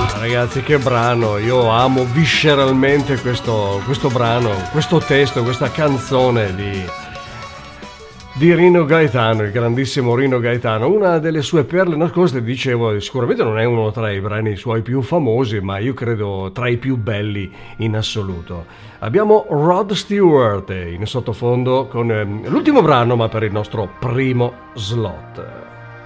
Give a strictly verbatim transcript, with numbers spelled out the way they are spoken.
Ragazzi, che brano, io amo visceralmente questo, questo brano, questo testo, questa canzone di, di Rino Gaetano, il grandissimo Rino Gaetano. Una delle sue perle nascoste, dicevo, sicuramente non è uno tra i brani suoi più famosi, ma io credo tra i più belli in assoluto. Abbiamo Rod Stewart in sottofondo con eh, l'ultimo brano, ma per il nostro primo slot.